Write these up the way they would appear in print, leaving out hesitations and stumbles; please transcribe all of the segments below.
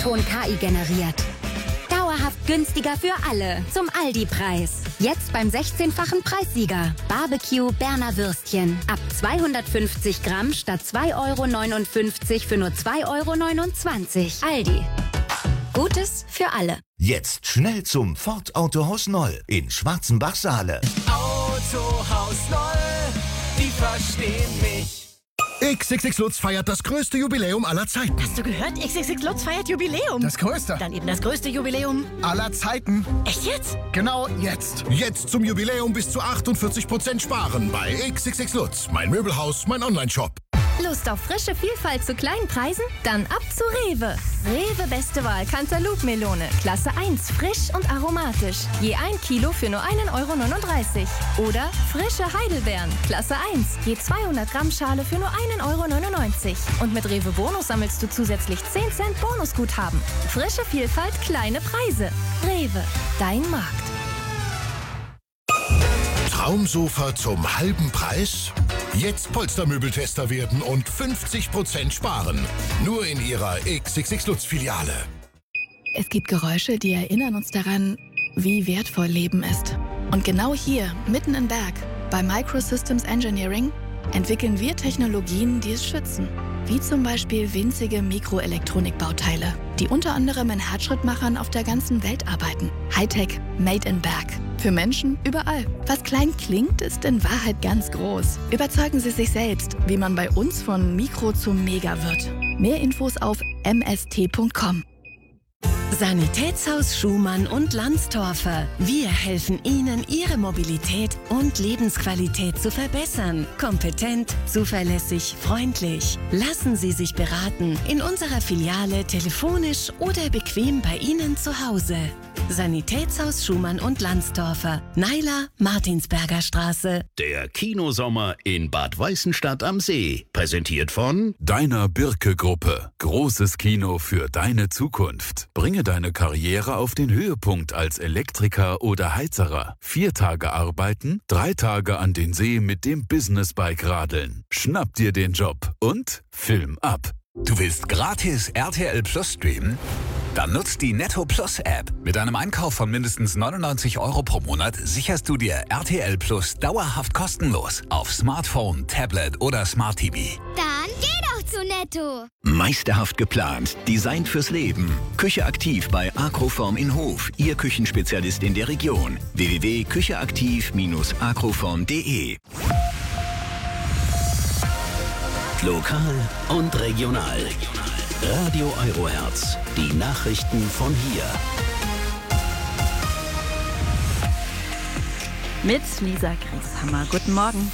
Klingelton KI generiert. Dauerhaft günstiger für alle. Zum Aldi-Preis. Jetzt beim 16-fachen Preissieger. Barbecue Berner Würstchen. Ab 250 Gramm statt 2,59 € für nur 2,29 €. Aldi. Gutes für alle. Jetzt schnell zum Ford Autohaus Noll in Schwarzenbach-Saale. Autohaus Noll, die verstehen mich. XXX Lutz feiert das größte Jubiläum aller Zeiten. Hast du gehört? XXX Lutz feiert Jubiläum. Das größte. Dann eben das größte Jubiläum aller Zeiten. Echt jetzt? Genau jetzt. Jetzt zum Jubiläum bis zu 48% sparen bei XXX Lutz. Mein Möbelhaus, mein Onlineshop. Lust auf frische Vielfalt zu kleinen Preisen? Dann ab zu Rewe. Rewe Beste Wahl Cantaloupe-Melone. Klasse 1, frisch und aromatisch. Je 1 Kilo für nur 1,39 € Oder frische Heidelbeeren. Klasse 1, je 200 Gramm Schale für nur 1,99 € Und mit Rewe Bonus sammelst du zusätzlich 10 Cent Bonusguthaben. Frische Vielfalt, kleine Preise. Rewe, dein Markt. Traumsofa zum halben Preis? Jetzt Polstermöbeltester werden und 50% sparen. Nur in Ihrer XXX Lutz Filiale. Es gibt Geräusche, die erinnern uns daran, wie wertvoll Leben ist. Und genau hier, mitten im Berg, bei Microsystems Engineering, entwickeln wir Technologien, die es schützen. Wie zum Beispiel winzige Mikroelektronikbauteile, die unter anderem in Herzschrittmachern auf der ganzen Welt arbeiten. Hightech, made in Berg. Für Menschen überall. Was klein klingt, ist in Wahrheit ganz groß. Überzeugen Sie sich selbst, wie man bei uns von Mikro zum Mega wird. Mehr Infos auf mst.com. Sanitätshaus Schumann und Landstorfer. Wir helfen Ihnen, Ihre Mobilität und Lebensqualität zu verbessern. Kompetent, zuverlässig, freundlich. Lassen Sie sich beraten in unserer Filiale, telefonisch oder bequem bei Ihnen zu Hause. Sanitätshaus Schumann und Landstorfer. Neiler, Martinsberger Straße. Der Kinosommer in Bad Weißenstadt am See. Präsentiert von Deiner Birke-Gruppe. Großes Kino für deine Zukunft. Bringe deine Karriere auf den Höhepunkt als Elektriker oder Heizerer. 4 Tage arbeiten, 3 Tage an den See mit dem Businessbike radeln. Schnapp dir den Job und Film ab. Du willst gratis RTL Plus streamen? Dann nutzt die Netto Plus App. Mit einem Einkauf von mindestens 99 € pro Monat sicherst du dir RTL Plus dauerhaft kostenlos auf Smartphone, Tablet oder Smart TV. Dann geh doch zu Netto. Meisterhaft geplant, designt fürs Leben. Küche aktiv bei Agroform in Hof, Ihr Küchenspezialist in der Region. www.kücheaktiv-agroform.de. Lokal und regional. Radio Eurohertz, die Nachrichten von hier. Mit Lisa Grieshammer. Guten Morgen.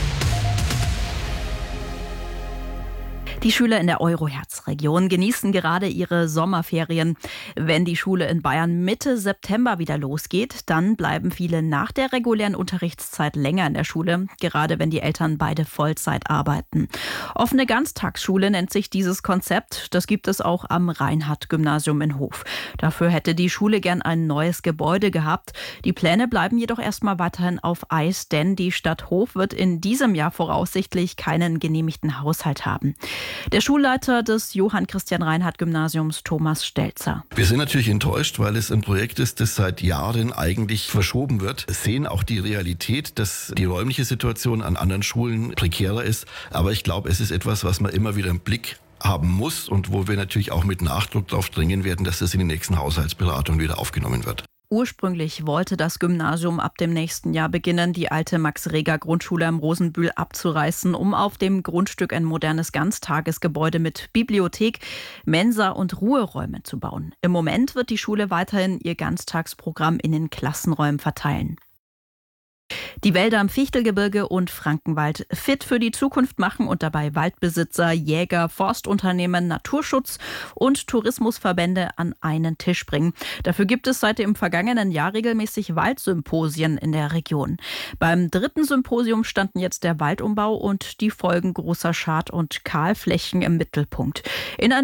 Die Schüler in der Eurohertz-Region genießen gerade ihre Sommerferien. Wenn die Schule in Bayern Mitte September wieder losgeht, dann bleiben viele nach der regulären Unterrichtszeit länger in der Schule, gerade wenn die Eltern beide Vollzeit arbeiten. Offene Ganztagsschule nennt sich dieses Konzept. Das gibt es auch am Reinhardt-Gymnasium in Hof. Dafür hätte die Schule gern ein neues Gebäude gehabt. Die Pläne bleiben jedoch erstmal weiterhin auf Eis, denn die Stadt Hof wird in diesem Jahr voraussichtlich keinen genehmigten Haushalt haben. Der Schulleiter des Johann-Christian-Reinhardt-Gymnasiums, Thomas Stelzer. Wir sind natürlich enttäuscht, weil es ein Projekt ist, das seit Jahren eigentlich verschoben wird. Wir sehen auch die Realität, dass die räumliche Situation an anderen Schulen prekärer ist. Aber ich glaube, es ist etwas, was man immer wieder im Blick haben muss und wo wir natürlich auch mit Nachdruck darauf dringen werden, dass das in den nächsten Haushaltsberatungen wieder aufgenommen wird. Ursprünglich wollte das Gymnasium ab dem nächsten Jahr beginnen, die alte Max-Reger-Grundschule im Rosenbühl abzureißen, um auf dem Grundstück ein modernes Ganztagesgebäude mit Bibliothek, Mensa und Ruheräumen zu bauen. Im Moment wird die Schule weiterhin ihr Ganztagsprogramm in den Klassenräumen verteilen. Die Wälder im Fichtelgebirge und Frankenwald fit für die Zukunft machen und dabei Waldbesitzer, Jäger, Forstunternehmen, Naturschutz und Tourismusverbände an einen Tisch bringen. Dafür gibt es seit dem vergangenen Jahr regelmäßig Waldsymposien in der Region. Beim 3. Symposium standen jetzt der Waldumbau und die Folgen großer Schad- und Kahlflächen im Mittelpunkt. In